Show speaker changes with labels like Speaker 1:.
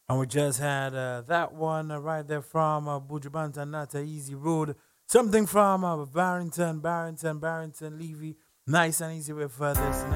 Speaker 1: And we just had that one right there from Buju Banton, Not a Easy Road. Something from Barrington, Levy. Nice and easy way for this.